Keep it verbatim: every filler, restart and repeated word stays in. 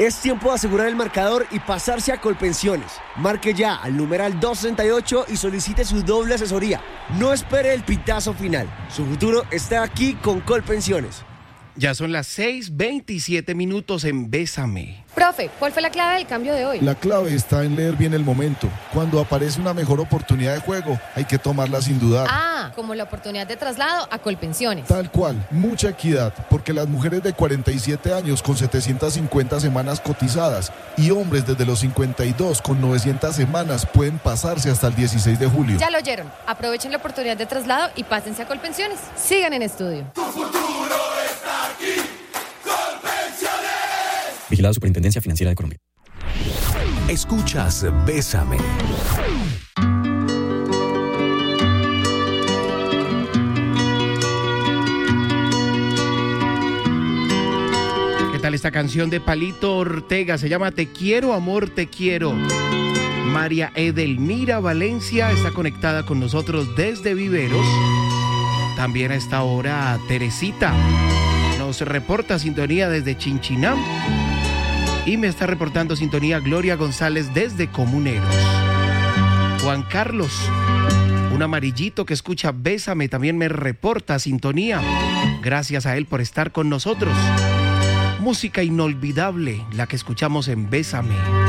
Es tiempo de asegurar el marcador y pasarse a Colpensiones. Marque ya al numeral doscientos sesenta y ocho y solicite su doble asesoría. No espere el pitazo final. Su futuro está aquí con Colpensiones. Ya son las seis veintisiete minutos en Bésame. Profe, ¿cuál fue la clave del cambio de hoy? La clave está en leer bien el momento. Cuando aparece una mejor oportunidad de juego, hay que tomarla sin dudar. Ah, como la oportunidad de traslado a Colpensiones. Tal cual, mucha equidad, porque las mujeres de cuarenta y siete años con setecientas cincuenta semanas cotizadas y hombres desde los cincuenta y dos con novecientas semanas pueden pasarse hasta el dieciséis de julio. Ya lo oyeron. Aprovechen la oportunidad de traslado y pásense a Colpensiones. Sigan en estudio. Tu futuro está aquí. Colpensiones. Vigilada Superintendencia Financiera de Colombia. Escuchas Bésame. ¿Qué tal esta canción de Palito Ortega? Se llama Te quiero, amor, te quiero. María Edelmira Valencia está conectada con nosotros desde Viveros. También a esta hora Teresita nos reporta sintonía desde Chinchiná. Y me está reportando sintonía Gloria González desde Comuneros. Juan Carlos, un amarillito que escucha Bésame, también me reporta sintonía. Gracias a él por estar con nosotros. Música inolvidable, la que escuchamos en Bésame.